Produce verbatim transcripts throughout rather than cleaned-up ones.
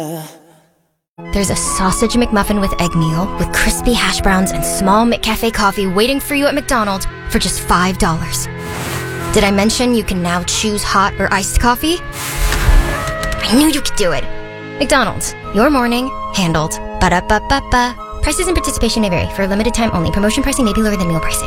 There's a sausage McMuffin with egg meal, with crispy hash browns and small McCafe coffee waiting for you at McDonald's for just five dollars. Did I mention you can now choose hot or iced coffee? I knew you could do it. McDonald's, your morning, handled. Ba-da-ba-ba-ba. Prices and participation may vary. For a limited time only. Promotion pricing may be lower than meal pricing.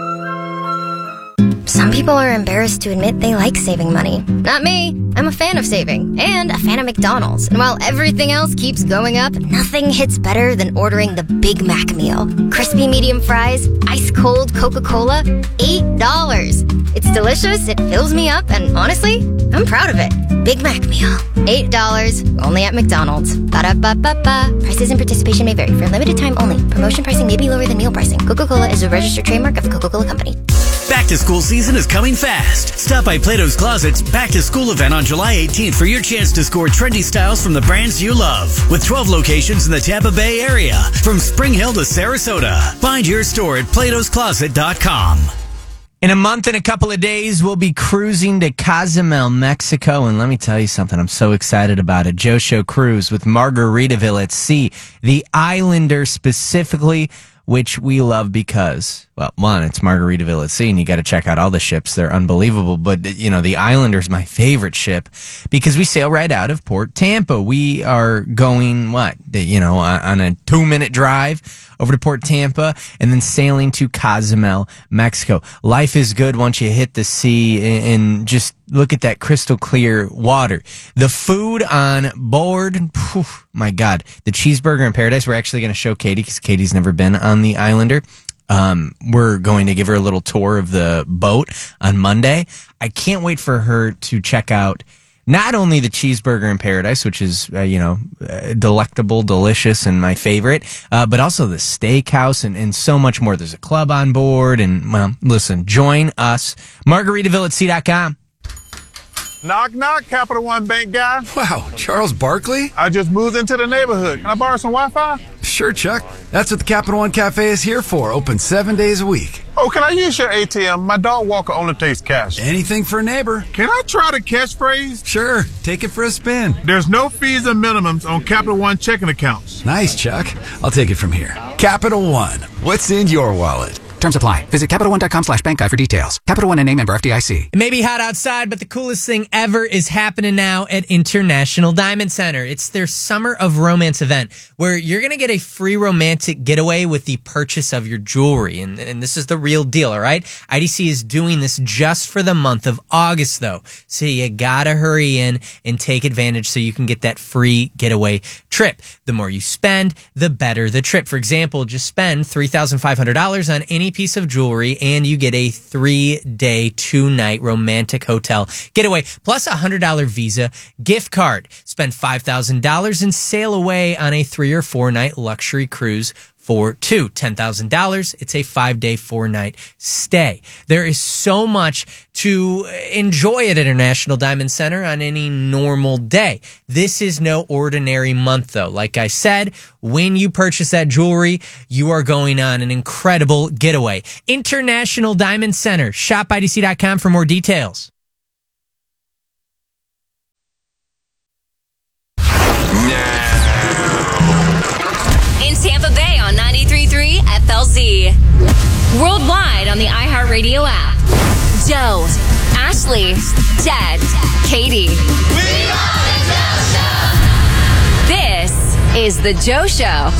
Some people are embarrassed to admit they like saving money. Not me. I'm a fan of saving, and a fan of McDonald's. And while everything else keeps going up, nothing hits better than ordering the Big Mac meal. Crispy medium fries, ice-cold Coca-Cola, eight dollars. It's delicious, it fills me up, and honestly, I'm proud of it. Big Mac meal, eight dollars, only at McDonald's. Ba-da-ba-ba-ba. Prices and participation may vary. For a limited time only. Promotion pricing may be lower than meal pricing. Coca-Cola is a registered trademark of the Coca-Cola Company. Back to school season is coming fast. Stop by Plato's Closet's Back to School event on July eighteenth for your chance to score trendy styles from the brands you love. With twelve locations in the Tampa Bay area, from Spring Hill to Sarasota. Find your store at platos closet dot com. In a month and a couple of days, we'll be cruising to Cozumel, Mexico. And let me tell you something, I'm so excited about it. Joe Show Cruise with Margaritaville at Sea. The Islander specifically, which we love because, well, one, it's Margaritaville at Sea, and you got to check out all the ships. They're unbelievable. But, you know, the Islander's my favorite ship because we sail right out of Port Tampa. We are going, what, you know, on a two-minute drive over to Port Tampa and then sailing to Cozumel, Mexico. Life is good once you hit the sea and just look at that crystal clear water. The food on board, whew, my God, the cheeseburger in paradise. We're actually going to show Katie because Katie's never been on the Islander. Um, we're going to give her a little tour of the boat on Monday. I can't wait for her to check out not only the cheeseburger in paradise, which is, uh, you know, uh, delectable, delicious, and my favorite, uh, but also the steakhouse and, and so much more. There's a club on board. And, well, listen, join us. Margaritaville at sea dot com. Knock, knock, Capital One Bank guy. Wow, Charles Barkley? I just moved into the neighborhood. Can I borrow some Wi-Fi? Sure, Chuck. That's what the Capital One Cafe is here for. Open seven days a week. Oh, can I use your A T M? My dog walker only takes cash. Anything for a neighbor. Can I try the catchphrase? Sure, take it for a spin. There's no fees and minimums on Capital One checking accounts. Nice, Chuck. I'll take it from here. Capital One. What's in your wallet? Terms apply. Visit Capital One dot com slash bank guide for details. Capital One and a member F D I C. It may be hot outside, but the coolest thing ever is happening now at International Diamond Center. It's their Summer of Romance event where you're going to get a free romantic getaway with the purchase of your jewelry. And, and this is the real deal, all right? I D C is doing this just for the month of August, though. So you got to hurry in and take advantage so you can get that free getaway trip. The more you spend, the better the trip. For example, just spend three thousand five hundred dollars on any piece of jewelry and you get a three-day, two-night romantic hotel getaway plus a one hundred dollars Visa gift card. Spend five thousand dollars and sail away on a three- or four-night luxury cruise for two. ten thousand dollars. It's a five-day, four-night stay. There is so much to enjoy at International Diamond Center on any normal day. This is no ordinary month, though. Like I said, when you purchase that jewelry, you are going on an incredible getaway. International Diamond Center. shop I D C dot com for more details. In Tampa Bay on ninety-three point three F L Z. Worldwide on the iHeartRadio app. Joe, Ashley, Jed, Katie. We are the Joe Show! This is the Joe Show.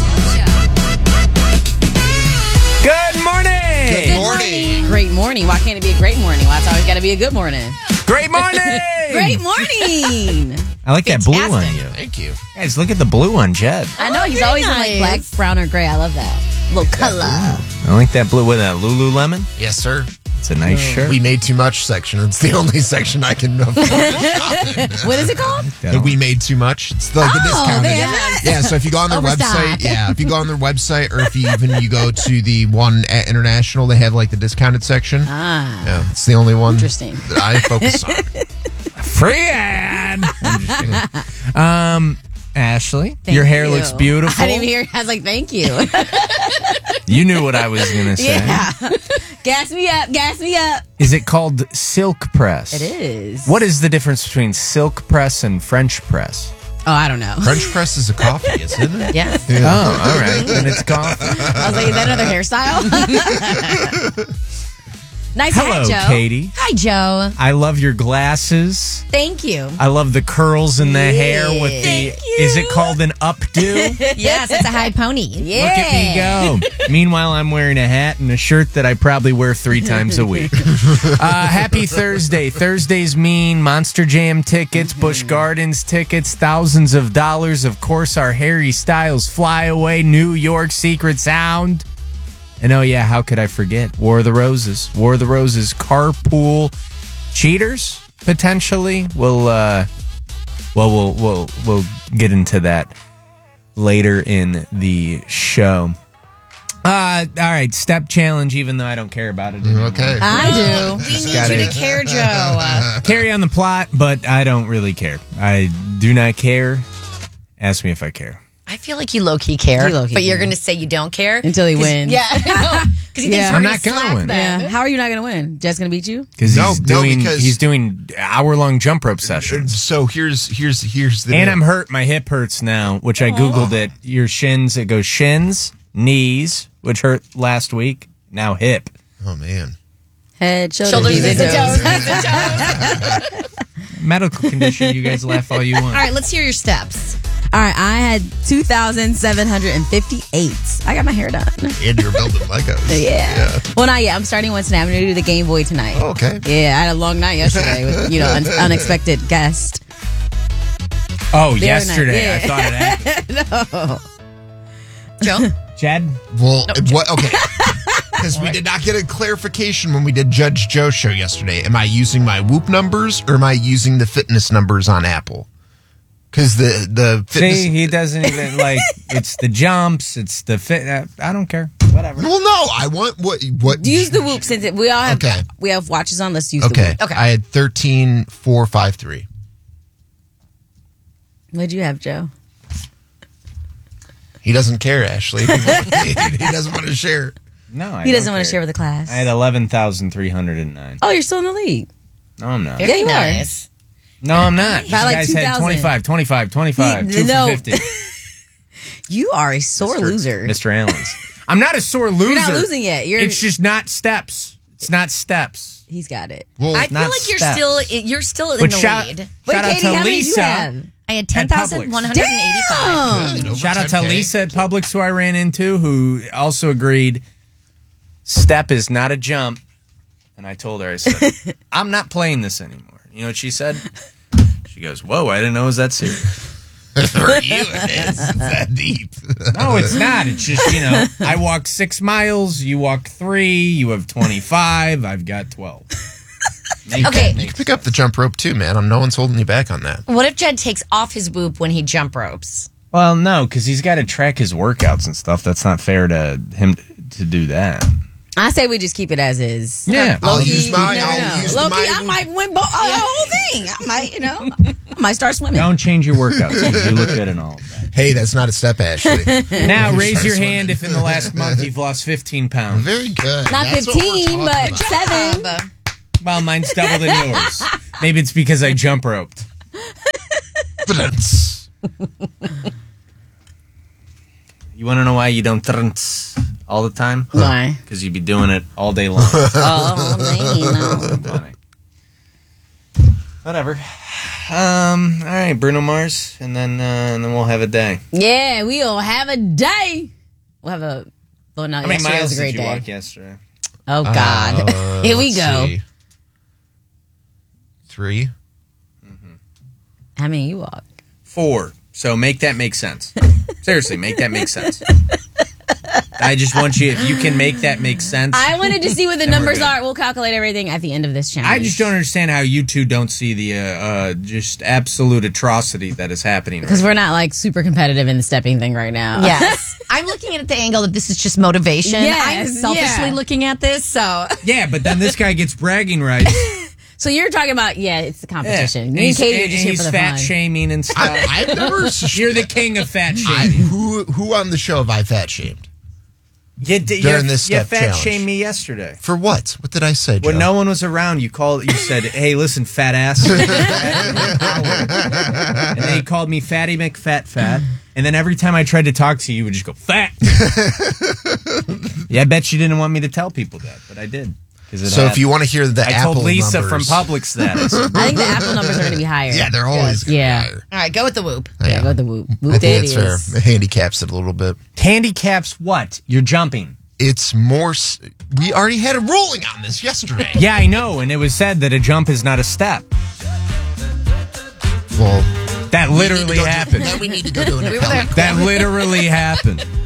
Good morning! Good morning. Great morning. Why can't it be a great morning? Why it's always got to be a good morning? Great morning! Great morning! I like that blue on you. Thank you. Guys, look at the blue on Jed. I know, Oh, he's very always nice. in like black, brown, or gray. I love that. Little color. I like that blue with that Lululemon. Yes, sir. It's a nice shirt. We made too much section. It's the only section I can afford to shop in. What is it called? The We Made Too Much. It's like the Oh, discounted. they have that? Yeah, so if you go on their Overstock. website, yeah, if you go on their website, or if you even you go to the one at International, they have like the discounted section. Ah. Yeah, it's the only one Interesting. that I focus on. Free ad. I'm just kidding. Um, Ashley, Thank your hair you. looks beautiful. I didn't even hear. I was like, thank you. You knew what I was going to say. Yeah. Gas me up. Gas me up. Is it called silk press? It is. What is the difference between silk press and French press? Oh, I don't know. French press is a coffee, isn't it? Yes. Oh, all right. Then it's coffee. I was like, is that another hairstyle? Nice Hello, hat, Joe. Katie. Hi, Joe. I love your glasses. Thank you. I love the curls in the hair with the. Thank you. Is it called an updo? Yes, it's a high pony. Yeah. Look at me go. Meanwhile, I'm wearing a hat and a shirt that I probably wear three times a week. Uh, happy Thursday. Thursdays mean Monster Jam tickets, Busch Gardens tickets, thousands of dollars. Of course, our Harry Styles Flyaway New York Secret Sound. And oh, yeah, how could I forget? War of the Roses. War of the Roses carpool cheaters, potentially. We'll, uh, well, we'll, we'll, we'll get into that later in the show. Uh, all right, step challenge, even though I don't care about it anymore. Okay. I do. We need gotta- you to care, Joe. Uh, Carry on the plot, but I don't really care. I do not care. Ask me if I care. I feel like you low-key care, You low-key but you're care. going to say you don't care. Until he 'Cause- wins. Yeah. Because he thinks Yeah. we're I'm gonna not gonna slap win. them. Yeah. How are you not going to win? Jess going to beat you? Because No, he's no, doing because- he's doing hour long jump rope sessions. So here's here's here's the And deal. I'm hurt. My hip hurts now, which I Googled it. Your shins, it goes shins, knees, which hurt last week. Now hip. Oh man. Head, shoulders, Shoulders, knees, knees, and and toes. toes. Medical condition. You guys laugh all you want. All right, let's hear your steps. All right, I had two thousand seven hundred fifty-eight. I got my hair done. And you're building Legos. Yeah. Well, not yet. I'm starting one tonight. I'm going to do the Game Boy tonight. Oh, okay. Yeah, I had a long night yesterday with, you know, un- unexpected guest. Oh, Very yesterday. nice. I thought it happened. Joe? Chad? Well, what? Okay. Because we did not get a clarification when we did Judge Joe show yesterday. Am I using my Whoop numbers or am I using the fitness numbers on Apple? Because the the fitness. See, he doesn't even like. It's the jumps. It's the fit. uh, I don't care. Whatever. Well, no, I want what what. Use the Whoop since it, we all have Okay. we have watches on. Let's use Okay. the Whoop. Okay. I had thirteen four five three. What'd you have, Joe? He doesn't care, Ashley. He, he doesn't want to share. No, I He doesn't don't want to care. share with the class. I had eleven thousand three hundred nine. Oh, you're still in the lead. No, I'm not. Yeah, you are. nice. No, I'm not. You By like guys had two thousand. twenty-five, twenty-five, twenty-five, He- two no. for fifty. You are a sore Mister loser. Mister Allen's. I'm not a sore loser. You're not losing yet. You're. It's just not steps. It's not steps. He's got it. Well, I feel not like you're steps. still you're still in But the shout, lead. Wait, shout out Katie, to how many did you Lisa. have? I had ten thousand one hundred eighty-five. Damn. over Shout out to ten K. Lisa at Publix, who I ran into, who also agreed step is not a jump. And I told her, I said, I'm not playing this anymore. You know what she said? She goes, whoa, I didn't know it was that serious. For you, it is. It's that deep. No, it's not. It's just, you know, I walk six miles, you walk three, you have twenty-five, I've got twelve. Make Okay. that make Pick up the jump rope too, man. No one's holding you back on that. What if Jed takes off his whoop when he jump ropes? Well, no, because he's got to track his workouts and stuff. That's not fair to him to do that. I say we just keep it as is. Yeah. I'll Low-key, use my- no, I'll no. use Low-key, my- I might win bo- oh, the whole thing. I might, you know, I might start swimming. Don't change your workouts. You look good and all of that. Hey, that's not a step, Ashley. Now, You raise start your swimming. hand if in the last month you've lost fifteen pounds. Very good. Not That's what we're fifteen, talking but about. seven. Well, mine's double than yours. Maybe it's because I jump roped. Ba-dum-ts. You want to know why you don't trunts all the time? Why? Because you'd be doing it all day long. Oh, man. Funny. Whatever. Um. All right, Bruno Mars, and then uh, and then we'll have a day. Yeah, we'll have a day. We'll have a. Well, no, How many yesterday miles was a great did you day. walk yesterday? Oh God, Uh, here we let's go. see. Three. How many you walk? Four. So make that make sense. Seriously, make that make sense. I just want you, if you can make that make sense. I wanted to see what the Then we're numbers good. are. We'll calculate everything at the end of this challenge. I just don't understand how you two don't see the uh, uh, just absolute atrocity that is happening. because Right we're not like super competitive in the stepping thing right now. Yes. I'm looking at it at the angle that this is just motivation. Yes, I'm selfishly yeah. looking at this, so. yeah, but then this guy gets bragging rights. So you're talking about yeah, it's the Yeah. competition. And Me and he's, Katie are and just here he's for the fat fun. shaming and stuff. I, I've never. You're the king of fat I, shaming. who who on the show have I fat shamed? You did, during you, this you step fat challenge. shamed me yesterday. For what? What did I say, Joe? When no one was around, you called. You said, "Hey, listen, fat ass." And then he called me Fatty McFat Fat. And then every time I tried to talk to you, you would just go fat. Yeah, I bet you didn't want me to tell people that, but I did. It so had, if you want to hear the I Apple told Lisa numbers, from Public Status. I think the Apple numbers are going to be higher. Yeah, they're always going to Yeah. be higher. All right, go with the whoop. Yeah, Yeah. go with the whoop. Whoop I think daddy that's fair. It handicaps it a little bit. Handicaps what? You're jumping. It's more. s- We already had a ruling on this yesterday. Yeah, I know, and it was said that a jump is not a step. Well, That we need to literally go do- happened. Then we need to go do an We were there. appellate. That literally happened.